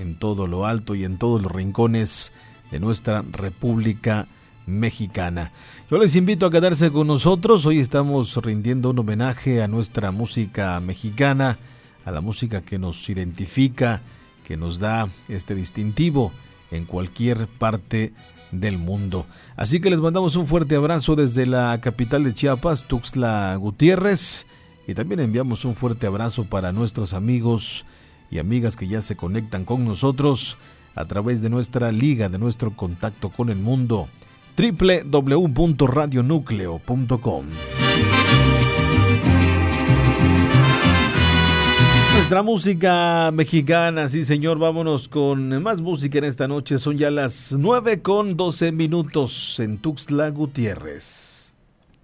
en todo lo alto y en todos los rincones de nuestra República Mexicana. Yo les invito a quedarse con nosotros. Hoy estamos rindiendo un homenaje a nuestra música mexicana, a la música que nos identifica, que nos da este distintivo en cualquier parte del mundo. Así que les mandamos un fuerte abrazo desde la capital de Chiapas, Tuxtla Gutiérrez, y también enviamos un fuerte abrazo para nuestros amigos y amigas que ya se conectan con nosotros a través de nuestra liga, de nuestro contacto con el mundo, www.radionucleo.com. Nuestra música mexicana, sí señor, vámonos con más música en esta noche. Son ya las 9:12 en Tuxtla Gutiérrez.